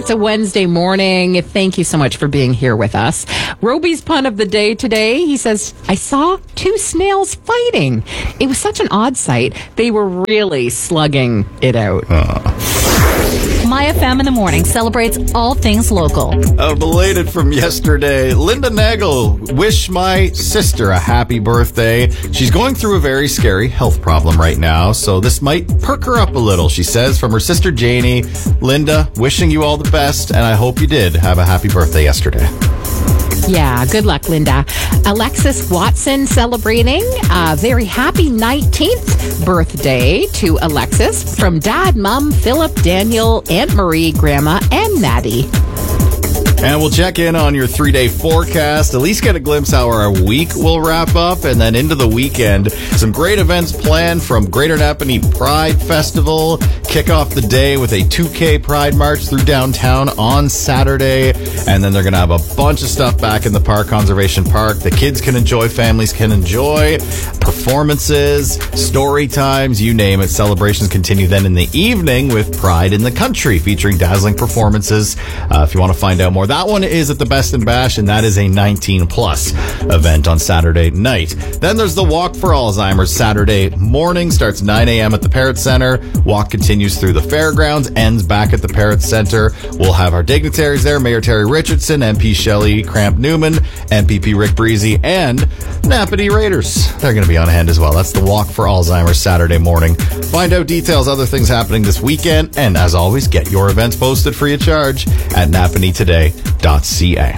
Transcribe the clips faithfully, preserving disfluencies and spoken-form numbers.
It's a Wednesday morning. Thank you so much for being here with us. Roby's pun of the day today, he says, I saw two snails fighting. It was such an odd sight. They were really slugging it out. Uh. My F M in the morning celebrates all things local. Uh, belated from yesterday, Linda Nagel wish my sister a happy birthday. She's going through a very scary health problem right now, so this might perk her up a little, she says, from her sister Janie. Linda, wishing you all the best, and I hope you did have a happy birthday yesterday. Yeah, good luck, Linda. Alexis Watson celebrating a very happy nineteenth birthday to Alexis from Dad, Mom, Philip, Daniel, Aunt Marie, Grandma, and Maddie. And we'll check in on your three-day forecast, at least get a glimpse how our week will wrap up, and then into the weekend. Some great events planned from Greater Napanee Pride Festival. Kick off the day with a two K Pride March through downtown on Saturday. And then they're going to have a bunch of stuff back in the park, Conservation Park. The kids can enjoy, families can enjoy. Performances, story times, you name it. Celebrations continue then in the evening with Pride in the Country, featuring dazzling performances. Uh, if you want to find out more, that one is at the Best in Bash, and that is a nineteen plus event on Saturday night. Then there's the Walk for Alzheimer's Saturday morning. Starts nine a.m. at the Parrott Center. Walk continues through the fairgrounds, ends back at the Parrott Center. We'll have our dignitaries there, Mayor Terry Richardson, M P Shelley Cramp-Newman, M P P Rick Breezy, and Napanee Raiders. They're going to be on hand as well. That's the Walk for Alzheimer's Saturday morning. Find out details, other things happening this weekend, and as always, get your events posted free of charge at napanee today dot c a.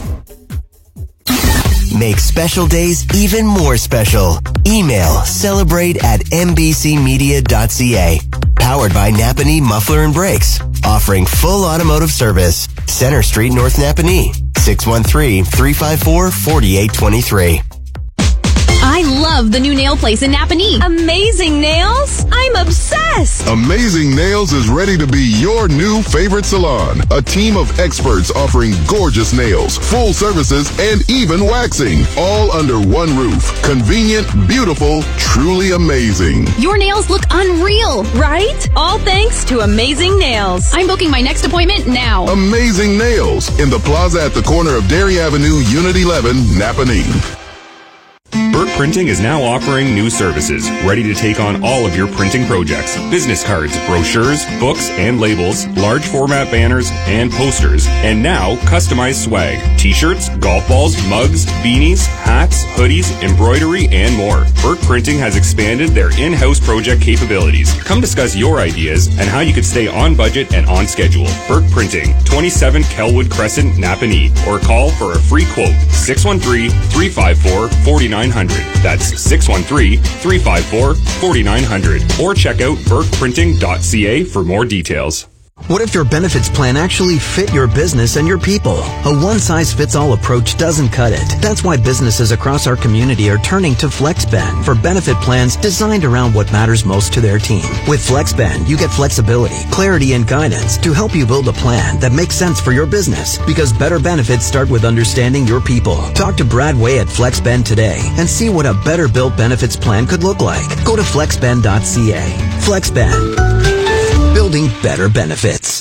Make special days even more special. Email celebrate at n b c media dot c a. Powered by Napanee Muffler and Brakes. Offering full automotive service. Center Street, North Napanee. six one three, three five four, four eight two three. I love the new nail place in Napanee. Amazing Nails? I'm obsessed. Amazing Nails is ready to be your new favorite salon. A team of experts offering gorgeous nails, full services, and even waxing. All under one roof. Convenient, beautiful, truly amazing. Your nails look unreal, right? All thanks to Amazing Nails. I'm booking my next appointment now. Amazing Nails in the plaza at the corner of Dairy Avenue, Unit eleven, Napanee. Burke Printing is now offering new services, ready to take on all of your printing projects. Business cards, brochures, books, and labels, large format banners, and posters. And now, customized swag. T-shirts, golf balls, mugs, beanies, hats, hoodies, embroidery, and more. Burke Printing has expanded their in-house project capabilities. Come discuss your ideas and how you could stay on budget and on schedule. Burke Printing, twenty-seven Kelwood Crescent, Napanee. Or call for a free quote, six one three, three five four, four nine zero zero. That's six one three, three five four, four nine zero zero. Or check out burke printing dot c a for more details. What if your benefits plan actually fit your business and your people? A one-size-fits-all approach doesn't cut it. That's why businesses across our community are turning to FlexBend for benefit plans designed around what matters most to their team. With FlexBend, you get flexibility, clarity, and guidance to help you build a plan that makes sense for your business, because better benefits start with understanding your people. Talk to Brad Way at FlexBend today and see what a better-built benefits plan could look like. Go to flexbend dot c a. FlexBend. Building better benefits.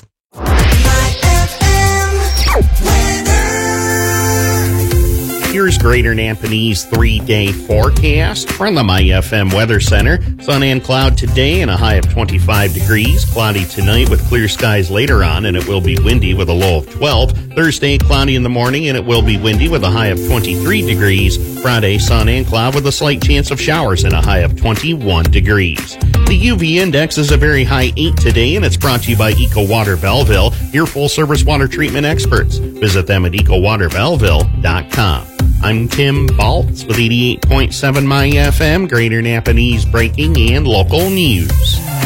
Here's Greater Napanee's three-day forecast from the My F M Weather Center. Sun and cloud today and a high of twenty-five degrees. Cloudy tonight with clear skies later on, and it will be windy with a low of twelve. Thursday, cloudy in the morning, and it will be windy with a high of twenty-three degrees. Friday, sun and cloud with a slight chance of showers and a high of twenty-one degrees. The U V index is a very high eight today, and it's brought to you by Eco Water Belleville, your full-service water treatment experts. Visit them at eco water belleville dot com. I'm Tim Baltz with eighty-eight point seven My F M, Greater Napanee's breaking and local news.